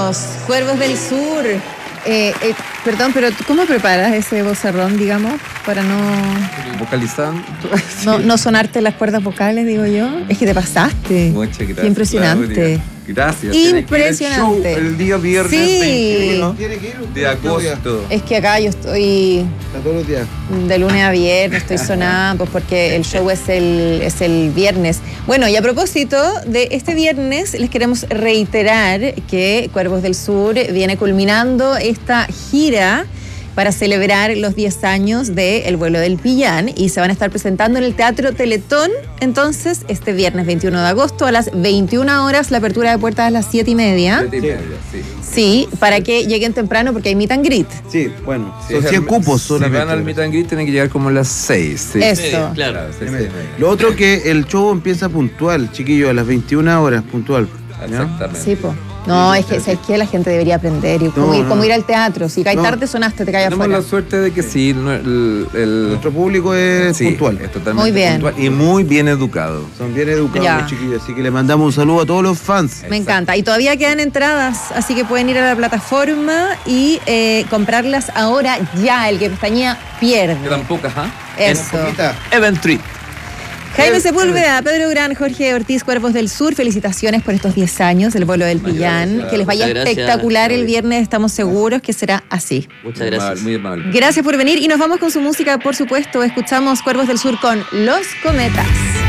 Bienvenidos, Cuervos del Sur. Perdón, pero ¿cómo preparas ese vocerrón, digamos, para vocalizando? no sonarte las cuerdas vocales, digo yo? Es que te pasaste. Muchas gracias. Qué impresionante. Gracias. Impresionante. El día viernes Sí. 21 ¿Tiene que ir de agosto. Es que acá yo estoy a todos los días? de lunes a viernes, estoy sonando, pues porque el show es el viernes. Bueno, y a propósito de este viernes, les queremos reiterar que Cuervos del Sur viene culminando esta gira para celebrar los 10 años del vuelo del Pillán y se van a estar presentando en el Teatro Teletón, entonces, este viernes 21 de agosto a las 21 horas, la apertura de puertas a las 7:30. 7:30, sí. Sí, para que lleguen temprano porque hay meet and greet. Sí, bueno, Sí, son 100 cupos Si solamente. van al meet and greet tienen que llegar como a las 6. Sí. Eso. Claro. 6:30. Lo otro que el show empieza puntual, chiquillos, a las 21 horas, puntual. ¿ya? Exactamente. Sí, pues. No, es que, ¿sabes qué? La gente debería aprender y como ir al teatro. Si cae tarde, sonaste, te cae Tenemos afuera. la suerte de que sí, Nuestro público es sí, puntual. es totalmente Muy bien. puntual y muy bien educado. Son bien educados Ya. los chiquillos, así que le mandamos un saludo a todos los fans. Me encanta. Y todavía quedan entradas, así que pueden ir a la plataforma y comprarlas ahora ya. El que pestañea pierde. Quedan pocas, ¿ah? Eso. Eventry. Jaime Sepúlveda, Pedro Gran, Jorge Ortiz, Cuervos del Sur, felicitaciones por estos 10 años del vuelo del Pillán. gracias. Que les vaya Muchas gracias. espectacular el viernes, estamos seguros que será así. Muchas gracias. Muy amable. Gracias por venir y nos vamos con su música, por supuesto. Escuchamos Cuervos del Sur con Los Cometas.